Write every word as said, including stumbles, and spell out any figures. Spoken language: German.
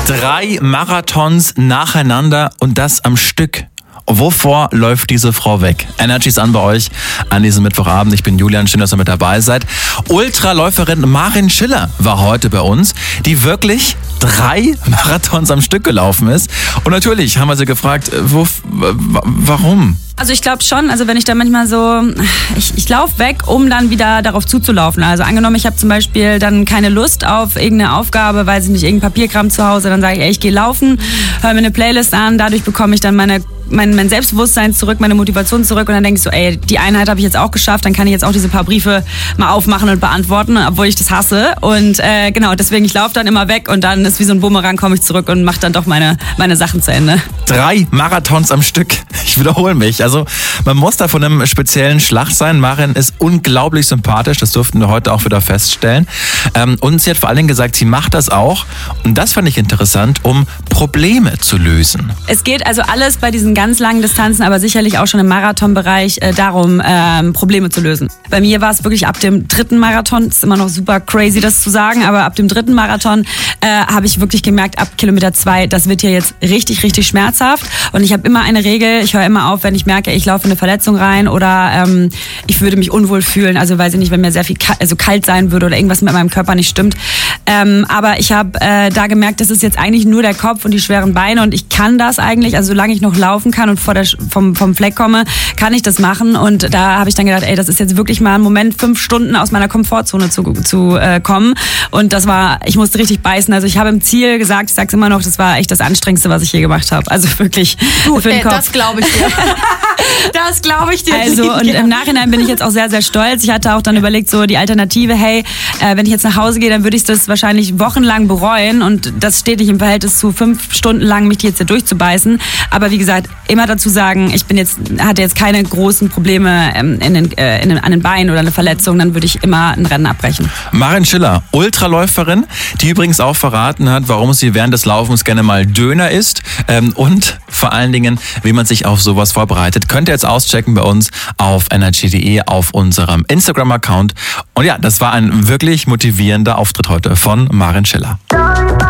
Drei Marathons nacheinander und das am Stück. Wovor läuft diese Frau weg? Energy ist an bei euch an diesem Mittwochabend. Ich bin Julian, schön, dass ihr mit dabei seid. Ultraläuferin Maren Schiller war heute bei uns, die wirklich drei Marathons am Stück gelaufen ist. Und natürlich haben wir sie gefragt, wo, warum? Also ich glaube schon, also wenn ich da manchmal so, ich, ich laufe weg, um dann wieder darauf zuzulaufen. Also angenommen, ich habe zum Beispiel dann keine Lust auf irgendeine Aufgabe, weil ich nicht irgendein Papierkram zu Hause, dann sage ich, ey, ich gehe laufen, höre mir eine Playlist an, dadurch bekomme ich dann meine Mein, mein Selbstbewusstsein zurück, meine Motivation zurück und dann denke ich so, ey, die Einheit habe ich jetzt auch geschafft, dann kann ich jetzt auch diese paar Briefe mal aufmachen und beantworten, obwohl ich das hasse und äh, genau, deswegen, ich laufe dann immer weg und dann ist wie so ein Bumerang, komme ich zurück und mache dann doch meine, meine Sachen zu Ende. Drei Marathons am Stück, ich wiederhole mich, also man muss da von einem speziellen Schlag sein. Maren ist unglaublich sympathisch, das durften wir heute auch wieder feststellen ähm, und sie hat vor allen Dingen gesagt, sie macht das auch und das fand ich interessant, um Probleme zu lösen. Es geht also alles bei diesen ganz langen Distanzen, aber sicherlich auch schon im Marathonbereich äh, darum, ähm, Probleme zu lösen. Bei mir war es wirklich ab dem dritten Marathon, ist immer noch super crazy, das zu sagen, aber ab dem dritten Marathon äh, habe ich wirklich gemerkt, ab Kilometer zwei, das wird hier jetzt richtig, richtig schmerzhaft. Und ich habe immer eine Regel, ich höre immer auf, wenn ich merke, ich laufe in eine Verletzung rein oder ähm, ich würde mich unwohl fühlen, also weiß ich nicht, wenn mir sehr viel ka- also kalt sein würde oder irgendwas mit meinem Körper nicht stimmt. Ähm, aber ich habe äh, da gemerkt, das ist jetzt eigentlich nur der Kopf und die schweren Beine und ich kann das eigentlich, also solange ich noch laufen kann und vor der, vom, vom Fleck komme, kann ich das machen. Und da habe ich dann gedacht, ey, das ist jetzt wirklich mal ein Moment, fünf Stunden aus meiner Komfortzone zu, zu äh, kommen. Und das war, ich musste richtig beißen. Also ich habe im Ziel gesagt, ich sag's immer noch, das war echt das Anstrengendste, was ich je gemacht habe. Also wirklich du, für den äh, Kopf. Das glaube ich dir. Das glaube ich dir. Also und im Nachhinein bin ich jetzt auch sehr, sehr stolz. Ich hatte auch dann überlegt, so die Alternative, hey, äh, wenn ich jetzt nach Hause gehe, dann würde ich das wahrscheinlich wochenlang bereuen. Und das steht nicht im Verhältnis zu fünf Stunden lang, mich die jetzt hier durchzubeißen. Aber wie gesagt, immer dazu sagen, ich bin jetzt, hatte jetzt keine großen Probleme ähm, in den, äh, in den, an den Beinen oder eine Verletzung, dann würde ich immer ein Rennen abbrechen. Maren Schiller, Ultraläuferin, die übrigens auch verraten hat, warum sie während des Laufens gerne mal Döner isst ähm, und vor allen Dingen, wie man sich auf sowas vorbereitet. Könnt ihr jetzt auschecken bei uns auf energy punkt de, auf unserem Instagram-Account. Und ja, das war ein wirklich motivierender Auftritt heute von Maren Schiller.